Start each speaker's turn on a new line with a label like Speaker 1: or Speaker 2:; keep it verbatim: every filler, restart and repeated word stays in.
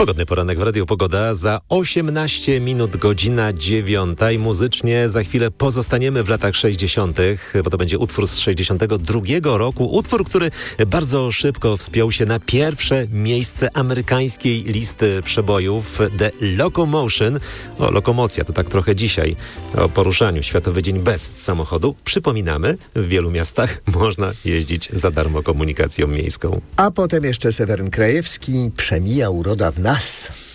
Speaker 1: Pogodny poranek w Radiu Pogoda. Za osiemnaście minut godzina dziewiąta i muzycznie za chwilę pozostaniemy w latach sześćdziesiątych, bo to będzie utwór z sześćdziesiątego drugiego roku. Utwór, który bardzo szybko wspiął się na pierwsze miejsce amerykańskiej listy przebojów The Locomotion. O, lokomocja to tak trochę dzisiaj o poruszaniu. Światowy Dzień bez samochodu. Przypominamy, w wielu miastach można jeździć za darmo komunikacją miejską.
Speaker 2: A potem jeszcze Seweryn Krajewski, Przemija uroda w nas.